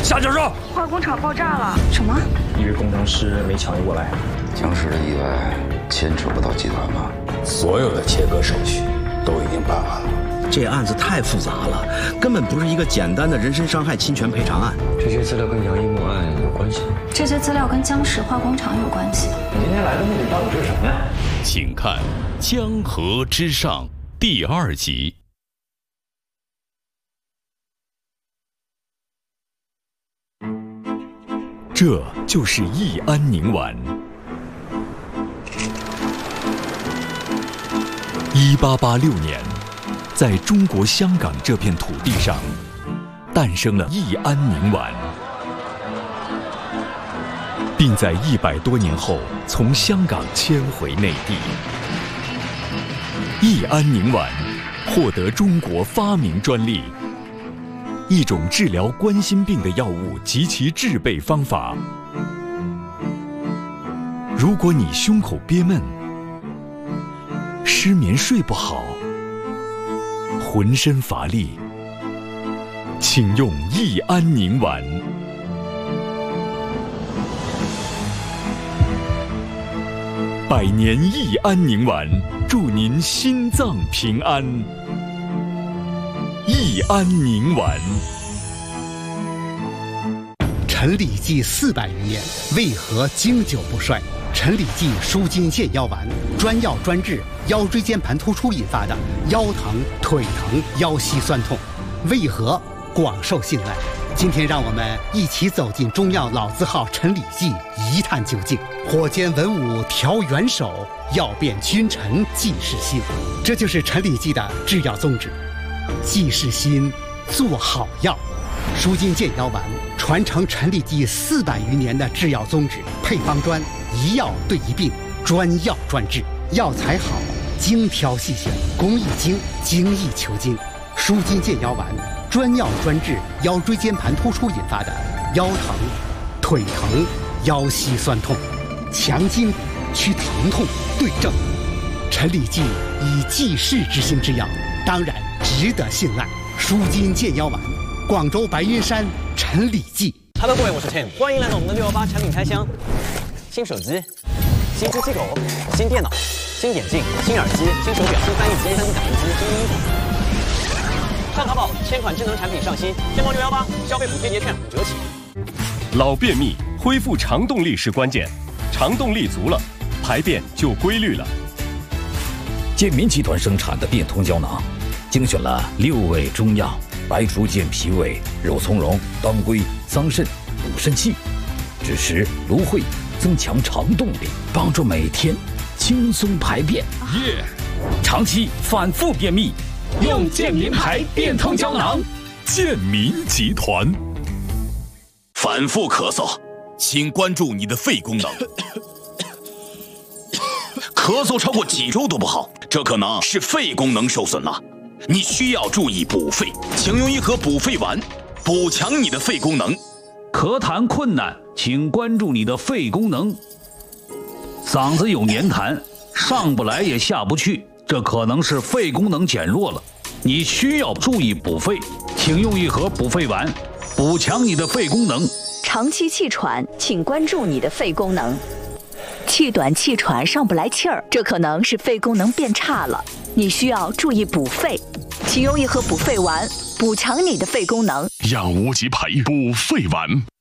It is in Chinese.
下脚手！ 化工厂爆炸了！什么？ 一位工程师没抢救过来。 僵尸的意外牵扯不到集团吗？ 所有的切割手续都已经办完了。 这案子太复杂了，根本不是一个简单的人身伤害侵权赔偿案。 这些资料跟杨一木案有关系？ 这些资料跟僵尸化工厂有关系。 你今天来的目的到底是什么呀？ 请看《江河之上》第2集。这就是益安宁丸。1886年，在中国香港这片土地上，诞生了益安宁丸，并在100多年后从香港迁回内地。益安宁丸获得中国发明专利。一种治疗冠心病的药物及其制备方法。如果你胸口憋闷、失眠睡不好、浑身乏力，请用益安宁丸。100年益安宁丸，祝您心脏平安。益安宁丸。 陈李济400余年，为何经久不衰？陈李济舒筋健腰丸，专药专治腰椎间盘突出引发的腰疼、腿疼、腰膝酸痛，为何广受信赖？今天让我们一起走进中药老字号陈李济，一探究竟。火煎文武调元首，药变君臣济世心，这就是陈李济的制药宗旨。济世心，做好药。舒筋健腰丸传承陈李济400余年的制药宗旨，配方专，一药对一病，专药专治，药材好，精挑细选，工艺精，精益求精。舒筋健腰丸专药专治腰椎间盘突出引发的腰疼、腿疼、腰膝酸痛，强筋骨，祛疼痛，对症。陈李济以济世之心之药，当然值得信赖。舒筋健腰丸，广州白云山陈李济。 Hello， 各位，我是 Tim， 欢迎来到我们的618产品开箱。新手机、新机器狗、新电脑、新眼镜、新耳机、新手表、新翻译机、3D 打印机、新衣服。上淘宝，1000款智能产品上新，天猫618消费补贴节券5折起。 老便秘，恢复肠动力是关键，肠动力足了，排便就规律了。 健民集团生产的变通胶囊，精选了6味中药，白术健脾胃、肉苁蓉、当归、桑葚、补肾气，枳实、芦荟，增强肠动力，帮助每天轻松排便。长期反复便秘，用健民牌变通胶囊。 健民集团。反复咳嗽，请关注你的肺功能。咳嗽超过几周都不好，这可能是肺功能受损了。你需要注意补肺，请用一盒补肺丸，补强你的肺功能。 咳痰困难，请关注你的肺功能。嗓子有黏痰，上不来也下不去，这可能是肺功能减弱了。你需要注意补肺，请用一盒补肺丸，补强你的肺功能。 长期气喘，请关注你的肺功能。气短气喘上不来气儿，这可能是肺功能变差了，你需要注意补肺，请用一盒补肺丸，补强你的肺功能。 养无极牌补肺丸。